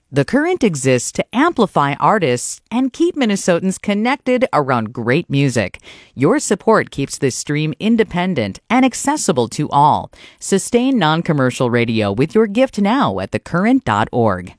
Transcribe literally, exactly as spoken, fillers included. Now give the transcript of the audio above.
The Current exists to amplify artists and keep Minnesotans connected around great music. Your support keeps this stream independent and accessible to all. Sustain non-commercial radio with your gift now at the current dot org.